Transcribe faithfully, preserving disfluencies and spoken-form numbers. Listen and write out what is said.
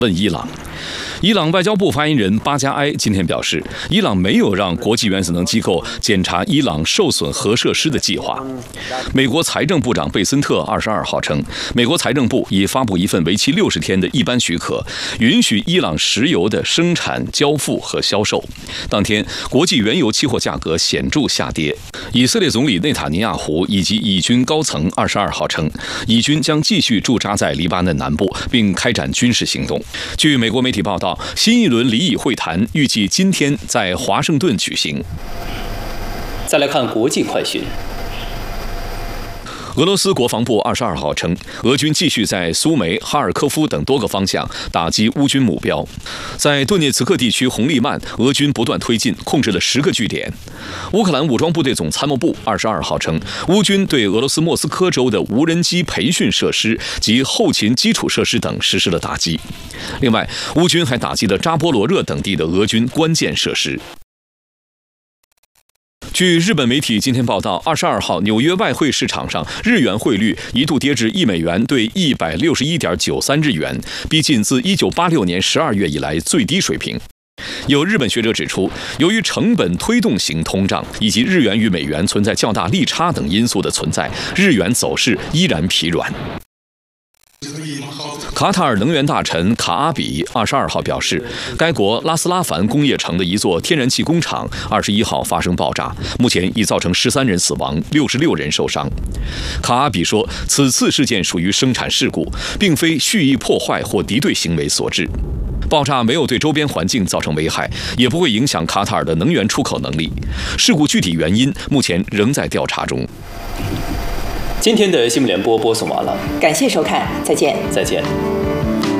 问伊朗。伊朗外交部发言人巴加埃今天表示，伊朗没有让国际原子能机构检查伊朗受损核设施的计划。美国财政部长贝森特二十二号称，美国财政部已发布一份为期六十天的一般许可，允许伊朗石油的生产、交付和销售。当天，国际原油期货价格显著下跌。以色列总理内塔尼亚胡以及以军高层二十二号称，以军将继续驻扎在黎巴嫩南部，并开展军事行动。据美国媒体报道，新一轮黎以会谈预计今天在华盛顿举行。 再来看国际快讯。 俄罗斯国防部二十二号称，俄军继续在苏梅、哈尔科夫等多个方向打击乌军目标。在顿涅茨克地区红利曼，俄军不断推进，控制了十个据点。乌克兰武装部队总参谋部二十二号称，乌军对俄罗斯莫斯科州的无人机培训设施及后勤基础设施等实施了打击。另外，乌军还打击了扎波罗热等地的俄军关键设施。据日本媒体今天报道，二十二号纽约外汇市场上，日元汇率一度跌至一美元兑一百六十一点九三日元，逼近自一九八六年十二月以来最低水平。有日本学者指出，由于成本推动型通胀以及日元与美元存在较大利差等因素的存在，日元走势依然疲软。卡塔尔能源大臣卡阿比二十二号表示，该国拉斯拉凡工业城的一座天然气工厂二十一号发生爆炸，目前已造成十三人死亡，六十六人受伤。卡阿比说，此次事件属于生产事故，并非蓄意破坏或敌对行为所致。爆炸没有对周边环境造成危害，也不会影响卡塔尔的能源出口能力。事故具体原因目前仍在调查中。 今天的新闻联播播送完了， 感谢收看，再见。 再见。